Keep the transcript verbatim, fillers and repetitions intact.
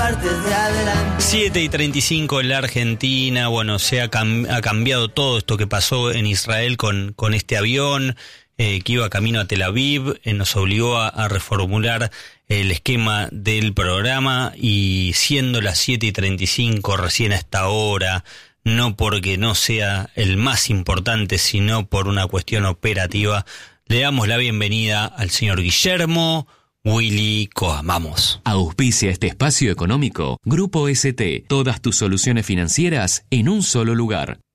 llevar desde adelante. siete y treinta y cinco en la Argentina. Bueno, se ha, cam- ha cambiado todo esto que pasó en Israel con, con este avión eh, que iba camino a Tel Aviv. Eh, nos obligó a, a reformular el esquema del programa, y siendo las siete y treinta y cinco recién a esta hora, no porque no sea el más importante, sino por una cuestión operativa, le damos la bienvenida al señor Guillermo Willy Coa. Vamos. Auspicia este espacio económico Grupo S T. Todas tus soluciones financieras en un solo lugar.